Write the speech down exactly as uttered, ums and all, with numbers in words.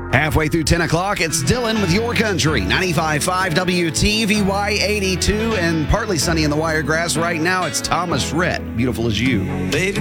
Halfway through ten o'clock, it's Dylan with Your Country, ninety-five point five W T V Y eighty-two, and partly sunny in the Wiregrass. Right now, it's Thomas Rhett, Beautiful as You. Baby.